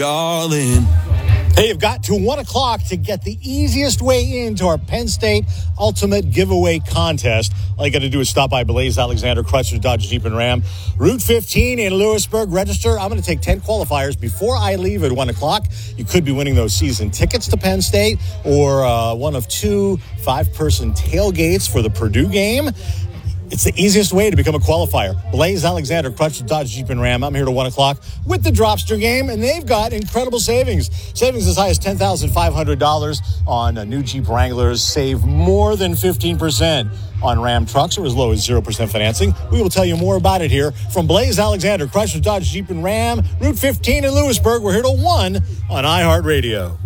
darling. Hey, you've got to 1 o'clock to get the easiest way into our Penn State Ultimate Giveaway Contest. All you got to do is stop by Blaise Alexander Chrysler Dodge Jeep and Ram, Route 15 in Lewisburg. Register. I'm going to take 10 qualifiers before I leave at 1 o'clock. You could be winning those season tickets to Penn State or one of 2 5-person tailgates for the Purdue game. It's the easiest way to become a qualifier. Blaise Alexander, Chrysler Dodge Jeep and Ram. I'm here to 1 o'clock with the Dropster game, and they've got incredible savings. Savings as high as $10,500 on new Jeep Wranglers. Save more than 15% on Ram trucks, or as low as 0% financing. We will tell you more about it here from Blaise Alexander, Chrysler Dodge Jeep and Ram, Route 15 in Lewisburg. We're here till 1 on iHeartRadio.